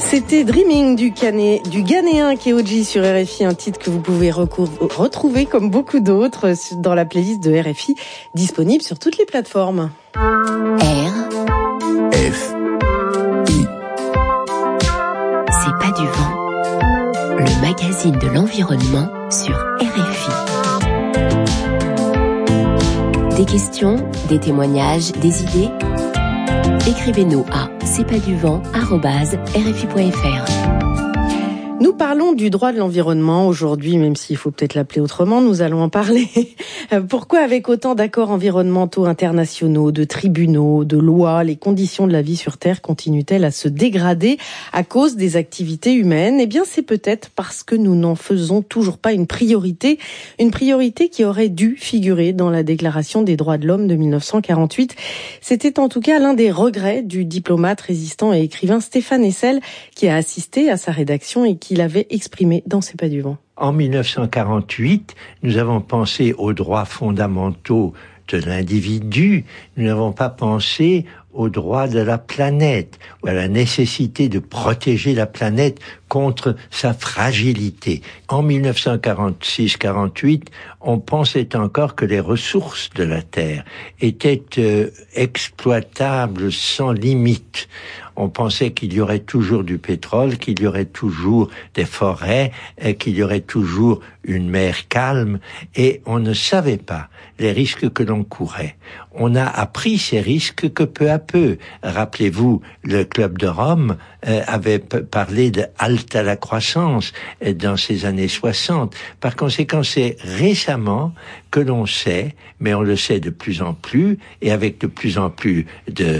C'était Dreaming du Ghanéen Keoji sur RFI, un titre que vous pouvez retrouver comme beaucoup d'autres dans la playlist de RFI, disponible sur toutes les plateformes. RFI. C'est pas du vent, le magazine de l'environnement sur RFI. Des questions, des témoignages, des idées ? Écrivez-nous à cestpaduvent@rfi.fr. Nous parlons du droit de l'environnement aujourd'hui, même s'il faut peut-être l'appeler autrement, nous allons en parler. Pourquoi avec autant d'accords environnementaux internationaux, de tribunaux, de lois, les conditions de la vie sur Terre continuent-elles à se dégrader à cause des activités humaines ? Eh bien, c'est peut-être parce que nous n'en faisons toujours pas une priorité qui aurait dû figurer dans la Déclaration des droits de l'homme de 1948. C'était en tout cas l'un des regrets du diplomate, résistant et écrivain Stéphane Hessel, qui a assisté à sa rédaction et qui l'avait exprimé dans C'est pas du vent. En 1948, nous avons pensé aux droits fondamentaux de l'individu, nous n'avons pas pensé aux droits de la planète, à la nécessité de protéger la planète contre sa fragilité. En 1946-48, on pensait encore que les ressources de la Terre étaient exploitables sans limite. On pensait qu'il y aurait toujours du pétrole, qu'il y aurait toujours des forêts, qu'il y aurait toujours une mer calme, et on ne savait pas les risques que l'on courait. On a appris ces risques que peu à peu. Rappelez-vous, le Club de Rome avait parlé de halte à la croissance dans ces années 60. Par conséquent, c'est récemment que l'on sait, mais on le sait de plus en plus, et avec de plus en plus de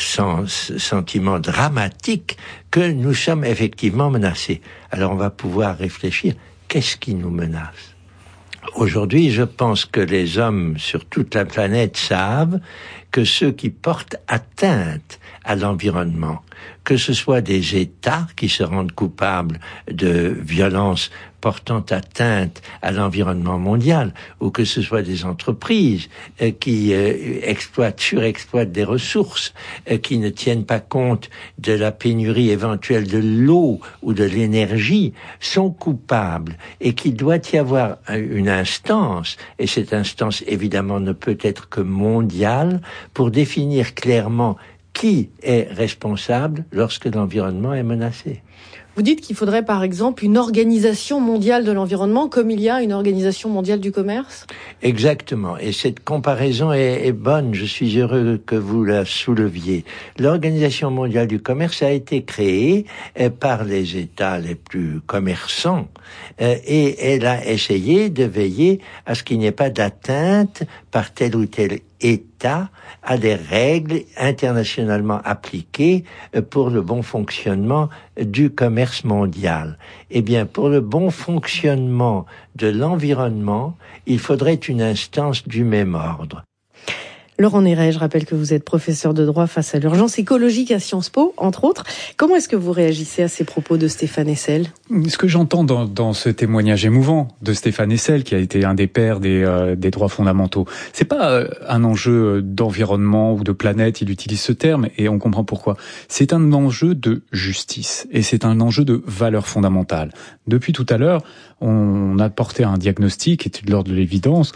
sentiments dramatiques, que nous sommes effectivement menacés. Alors on va pouvoir réfléchir, qu'est-ce qui nous menace ? Aujourd'hui, je pense que les hommes sur toute la planète savent que ceux qui portent atteinte à l'environnement, que ce soit des États qui se rendent coupables de violences portant atteinte à l'environnement mondial, ou que ce soit des entreprises qui surexploitent des ressources, qui ne tiennent pas compte de la pénurie éventuelle de l'eau ou de l'énergie, sont coupables, et qu'il doit y avoir une instance, et cette instance évidemment ne peut être que mondiale, pour définir clairement qui est responsable lorsque l'environnement est menacé. Vous dites qu'il faudrait par exemple une organisation mondiale de l'environnement comme il y a une organisation mondiale du commerce ? Exactement, et cette comparaison est bonne, je suis heureux que vous la souleviez. L'Organisation mondiale du commerce a été créée par les États les plus commerçants et elle a essayé de veiller à ce qu'il n'y ait pas d'atteinte par tel ou tel État à des règles internationalement appliquées pour le bon fonctionnement du commerce mondial. Eh bien, pour le bon fonctionnement de l'environnement, il faudrait une instance du même ordre. Laurent Néret, je rappelle que vous êtes professeur de droit face à l'urgence écologique à Sciences Po, entre autres. Comment est-ce que vous réagissez à ces propos de Stéphane Hessel ? Ce que j'entends dans ce témoignage émouvant de Stéphane Hessel, qui a été un des pères des droits fondamentaux, c'est pas un enjeu d'environnement ou de planète, il utilise ce terme et on comprend pourquoi. C'est un enjeu de justice et c'est un enjeu de valeurs fondamentales. Depuis tout à l'heure, on a porté un diagnostic qui était de l'ordre de l'évidence.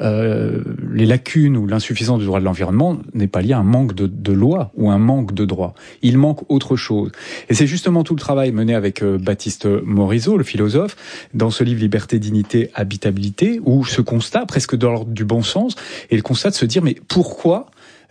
Les lacunes ou l'insuffisance du droit de l'environnement n'est pas lié à un manque de loi ou un manque de droit. Il manque autre chose. Et c'est justement tout le travail mené avec Baptiste Morisot, le philosophe, dans ce livre Liberté, dignité, habitabilité, où ce constat, presque de l'ordre du bon sens, est le constat de se dire, mais pourquoi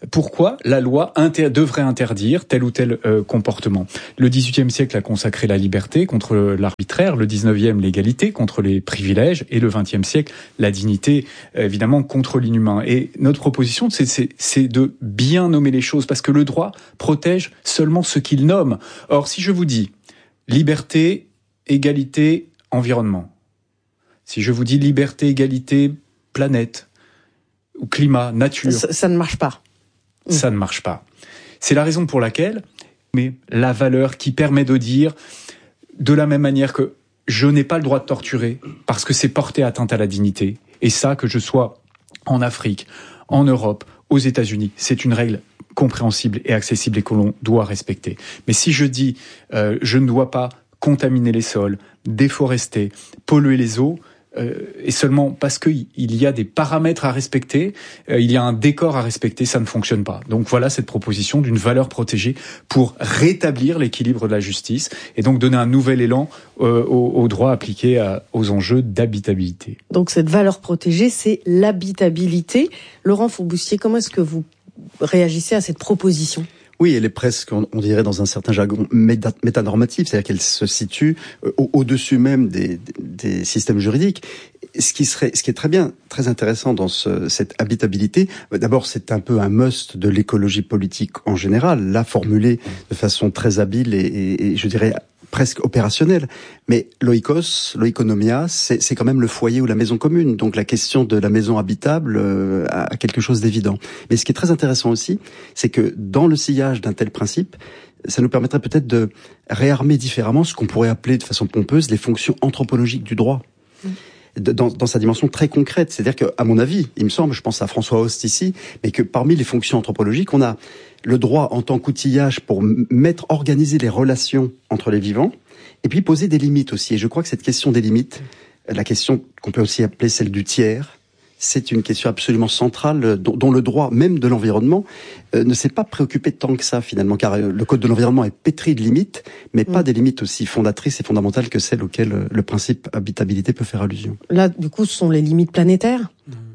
la loi devrait interdire tel ou tel comportement. Le XVIIIe siècle a consacré la liberté contre l'arbitraire, le XIXe l'égalité contre les privilèges et le XXe siècle la dignité évidemment contre l'inhumain. Et notre proposition c'est de bien nommer les choses parce que le droit protège seulement ce qu'il nomme. Or si je vous dis liberté, égalité, environnement, si je vous dis liberté, égalité, planète ou climat, nature, ça ne marche pas. Ça ne marche pas. C'est la raison pour laquelle, mais la valeur qui permet de dire, de la même manière que je n'ai pas le droit de torturer, parce que c'est porter atteinte à la dignité, et ça, que je sois en Afrique, en Europe, aux États-Unis, c'est une règle compréhensibles et accessibles et que l'on doit respecter. Mais si je dis je ne dois pas contaminer les sols, déforester, polluer les eaux, et seulement parce qu'il y a des paramètres à respecter, il y a un décor à respecter, ça ne fonctionne pas. Donc voilà cette proposition d'une valeur protégée pour rétablir l'équilibre de la justice et donc donner un nouvel élan au droit appliqué aux enjeux d'habitabilité. Donc cette valeur protégée, c'est l'habitabilité. Laurent Fourbustier, comment est-ce que vous réagissez à cette proposition ? Oui, elle est presque, on dirait, dans un certain jargon métanormatif, c'est-à-dire qu'elle se situe au-dessus même des systèmes juridiques. Ce qui est très bien, très intéressant dans cette habitabilité, d'abord c'est un peu un must de l'écologie politique en général, là formulé de façon très habile et je dirais presque opérationnel. Mais l'oikonomia, c'est quand même le foyer ou la maison commune. Donc la question de la maison habitable a quelque chose d'évident. Mais ce qui est très intéressant aussi, c'est que dans le sillage d'un tel principe, ça nous permettrait peut-être de réarmer différemment ce qu'on pourrait appeler de façon pompeuse les fonctions anthropologiques du droit. Dans sa dimension très concrète. C'est-à-dire que, à mon avis, il me semble, je pense à François Host ici, mais que parmi les fonctions anthropologiques, on a le droit en tant qu'outillage pour organiser les relations entre les vivants, et puis poser des limites aussi. Et je crois que cette question des limites, la question qu'on peut aussi appeler celle du tiers, c'est une question absolument centrale dont le droit même de l'environnement ne s'est pas préoccupé tant que ça finalement, car le code de l'environnement est pétri de limites, mais pas des limites aussi fondatrices et fondamentales que celles auxquelles le principe habitabilité peut faire allusion. Là, du coup, ce sont les limites planétaires ?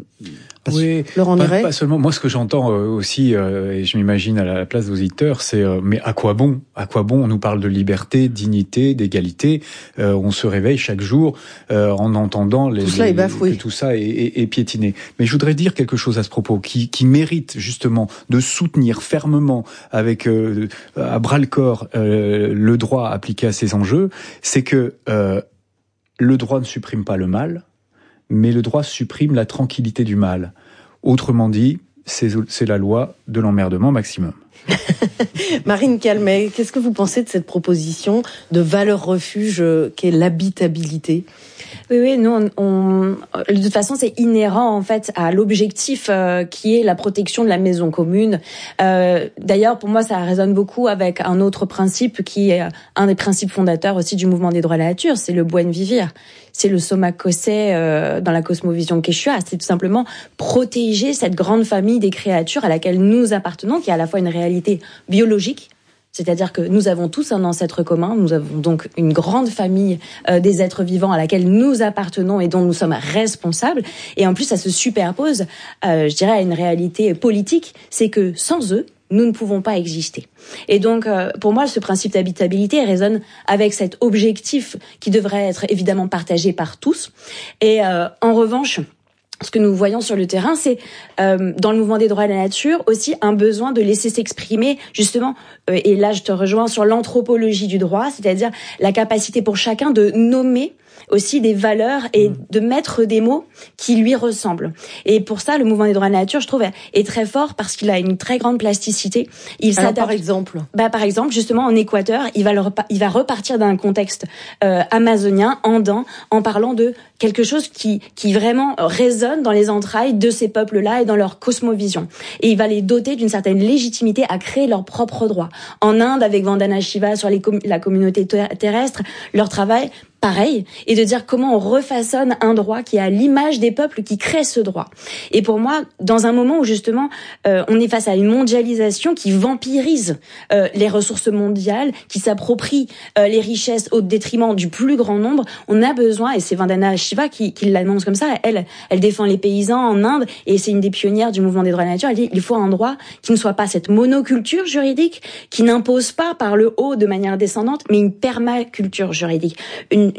Oui, Laurent Néret. Pas seulement. Moi, ce que j'entends aussi, et je m'imagine à la place des auditeurs, c'est mais à quoi bon ? À quoi bon ? On nous parle de liberté, dignité, d'égalité. On se réveille chaque jour en entendant tout cela est bafoué. que tout ça est piétiné. Mais je voudrais dire quelque chose à ce propos qui mérite justement de soutenir fermement avec à bras le corps le droit appliqué à ces enjeux. C'est que le droit ne supprime pas le mal, mais le droit supprime la tranquillité du mal. Autrement dit, c'est la loi de l'emmerdement maximum. Marine Calmet, qu'est-ce que vous pensez de cette proposition de valeur refuge qu'est l'habitabilité ? Oui, nous, de toute façon, c'est inhérent en fait à l'objectif qui est la protection de la maison commune. D'ailleurs, pour moi, ça résonne beaucoup avec un autre principe qui est un des principes fondateurs aussi du mouvement des droits de la nature, c'est le buen vivir. C'est le soma kosei dans la cosmovision quechua. C'est tout simplement protéger cette grande famille des créatures à laquelle nous appartenons, qui est à la fois une réalité biologique, c'est-à-dire que nous avons tous un ancêtre commun, nous avons donc une grande famille des êtres vivants à laquelle nous appartenons et dont nous sommes responsables. Et en plus, ça se superpose, je dirais, à une réalité politique, c'est que sans eux, nous ne pouvons pas exister. Et donc, pour moi, ce principe d'habitabilité résonne avec cet objectif qui devrait être évidemment partagé par tous. Et en revanche, ce que nous voyons sur le terrain, c'est dans le mouvement des droits de la nature aussi un besoin de laisser s'exprimer justement, et là je te rejoins sur l'anthropologie du droit, c'est-à-dire la capacité pour chacun de nommer aussi des valeurs et de mettre des mots qui lui ressemblent. Et pour ça, le mouvement des droits de la nature, je trouve, est très fort parce qu'il a une très grande plasticité. Il s'adapte. Par exemple, justement, en Équateur, il va repartir d'un contexte amazonien, andin, en parlant de quelque chose qui vraiment résonne dans les entrailles de ces peuples-là et dans leur cosmovision. Et il va les doter d'une certaine légitimité à créer leurs propres droits. En Inde, avec Vandana Shiva sur la communauté terrestre, leur travail, pareil, et de dire comment on refaçonne un droit qui est à l'image des peuples qui créent ce droit. Et pour moi, dans un moment où justement on est face à une mondialisation qui vampirise les ressources mondiales, qui s'approprie les richesses au détriment du plus grand nombre, on a besoin, et c'est Vandana Shiva qui l'annonce comme ça, elle défend les paysans en Inde, et c'est une des pionnières du mouvement des droits de la nature, elle dit il faut un droit qui ne soit pas cette monoculture juridique, qui n'impose pas par le haut de manière descendante, mais une permaculture juridique, une